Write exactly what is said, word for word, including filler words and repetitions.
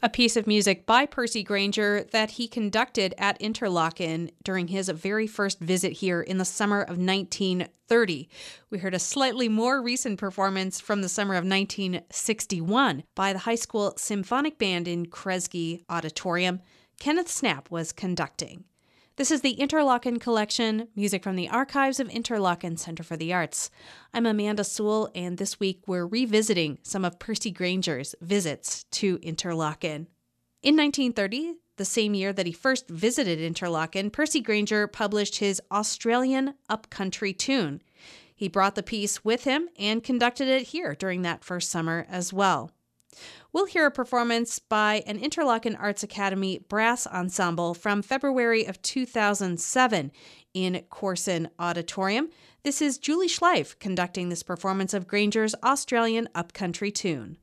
A piece of music by Percy Grainger that he conducted at Interlochen during his very first visit here in the summer of nineteen thirty. We heard a slightly more recent performance from the summer of nineteen sixty-one by the high school symphonic band in Kresge Auditorium. Kenneth Snapp was conducting. This is the Interlochen Collection, music from the archives of Interlochen Center for the Arts. I'm Amanda Sewell, and this week we're revisiting some of Percy Grainger's visits to Interlochen. In nineteen thirty, the same year that he first visited Interlochen, Percy Grainger published his Australian Upcountry Tune. He brought the piece with him and conducted it here during that first summer as well. We'll hear a performance by an Interlochen Arts Academy brass ensemble from February of two thousand seven in Corson Auditorium. This is Julie Schleif conducting this performance of Grainger's Australian Upcountry Tune.